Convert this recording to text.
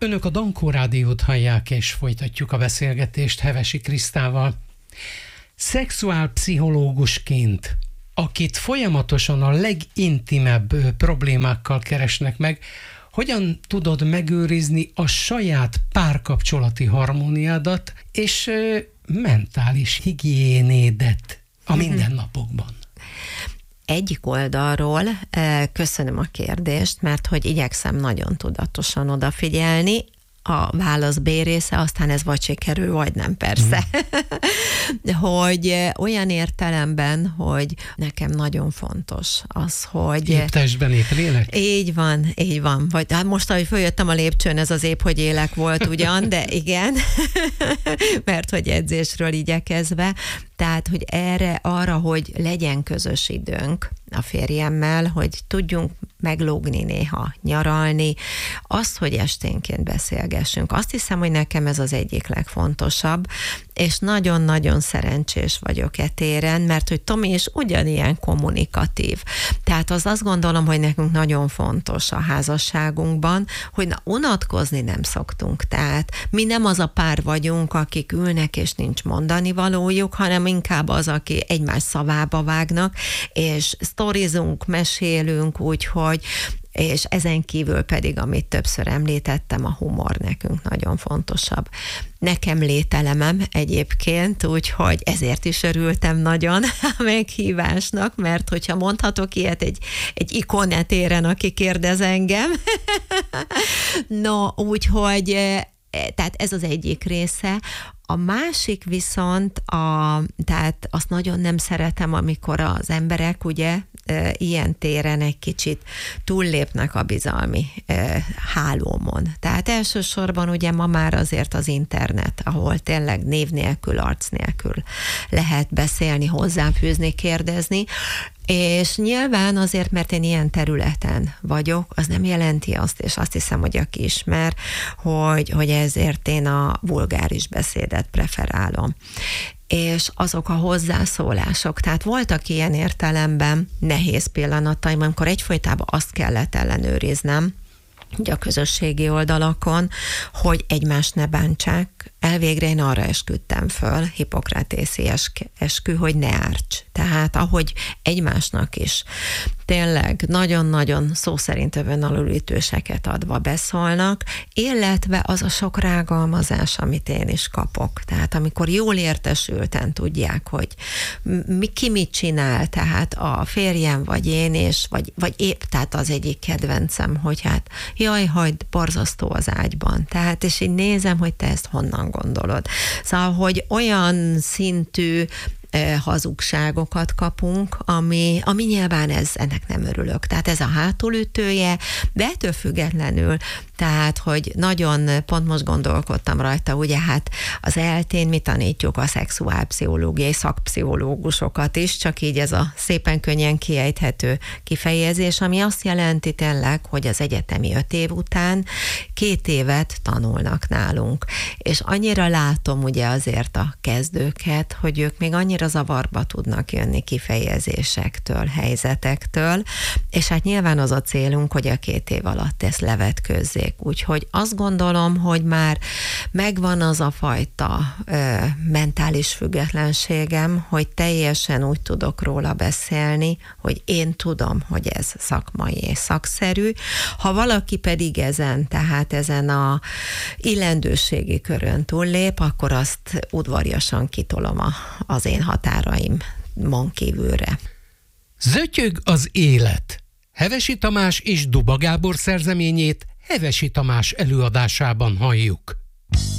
Önök a Dankó Rádiót hallják, és folytatjuk a beszélgetést Hevesi Krisztával. Szexuálpszichológusként, akit folyamatosan a legintimebb problémákkal keresnek meg, hogyan tudod megőrizni a saját párkapcsolati harmóniádat és mentális higiénédet a mindennapokban? Egyik oldalról köszönöm a kérdést, mert hogy igyekszem nagyon tudatosan odafigyelni. A válasz B része, aztán ez vagy sikerül, vagy nem, persze. Hogy olyan értelemben, hogy nekem nagyon fontos az, hogy... Épp testben, épp lélek? Így van. Vagy, hát most, ahogy följöttem a lépcsőn, ez az épp, hogy élek volt ugyan, de igen, mert hogy edzésről igyekezve. Tehát, hogy arra, hogy legyen közös időnk a férjemmel, hogy tudjunk meglógni néha, nyaralni, azt, hogy esténként beszélgessünk. Azt hiszem, hogy nekem ez az egyik legfontosabb, és nagyon-nagyon szerencsés vagyok e téren, mert hogy Tomi is ugyanilyen kommunikatív. Tehát azt gondolom, hogy nekünk nagyon fontos a házasságunkban, hogy unatkozni nem szoktunk. Tehát mi nem az a pár vagyunk, akik ülnek és nincs mondani valójuk, hanem inkább az, aki egymás szavába vágnak, és sztorizunk, mesélünk, úgyhogy és ezen kívül pedig, amit többször említettem, a humor nekünk nagyon fontosabb. Nekem lételemem egyébként, úgyhogy ezért is örültem nagyon a meghívásnak, mert hogyha mondhatok ilyet egy ikonetéren, aki kérdez engem. No, úgyhogy tehát ez az egyik része. A másik viszont, tehát azt nagyon nem szeretem, amikor az emberek ugye ilyen téren egy kicsit túllépnek a bizalmi hálómon. Tehát elsősorban ugye ma már azért az internet, ahol tényleg név nélkül, arc nélkül lehet beszélni, hozzáfűzni, kérdezni, és nyilván azért, mert én ilyen területen vagyok, az nem jelenti azt, és azt hiszem, hogy aki ismer, hogy ezért én a vulgáris beszédet preferálom. És azok a hozzászólások, tehát voltak ilyen értelemben nehéz pillanataim, amikor egyfolytában azt kellett ellenőriznem, ugye a közösségi oldalakon, hogy egymást ne bántsák. Elvégre én arra esküdtem föl, hippokratészi eskü, hogy ne árts. Tehát ahogy egymásnak is tényleg nagyon-nagyon szó szerint övön-alulütőseket adva beszólnak, illetve az a sok rágalmazás, amit én is kapok. Tehát amikor jól értesülten tudják, hogy ki mit csinál, tehát a férjem vagy én, és vagy épp, tehát az egyik kedvencem, hogy hát jaj, hagyd, borzasztó az ágyban. Tehát, és így nézem, hogy te ezt honnan gondolod. Szóval, hogy olyan szintű hazugságokat kapunk, ami nyilván ennek nem örülök. Tehát ez a hátulütője, de ettől függetlenül, tehát, hogy nagyon pont most gondolkodtam rajta, ugye hát az ELTén mi tanítjuk a szexuálpszichológiai szakpszichológusokat is, csak így ez a szépen könnyen kiejthető kifejezés, ami azt jelenti tényleg, hogy az egyetemi 5 év után 2 évet tanulnak nálunk. És annyira látom ugye azért a kezdőket, hogy ők még annyira zavarba tudnak jönni kifejezésektől, helyzetektől, és hát nyilván az a célunk, hogy a 2 év alatt ezt levetkőzzék. Úgyhogy azt gondolom, hogy már megvan az a fajta mentális függetlenségem, hogy teljesen úgy tudok róla beszélni, hogy én tudom, hogy ez szakmai és szakszerű. Ha valaki pedig ezen a illendőségi körön túllép, akkor azt udvariasan kitolom az én határaimon kívülre. Zötyög az élet. Hevesi Tamás és Duba Gábor szerzeményét Hevesi Tamás előadásában halljuk.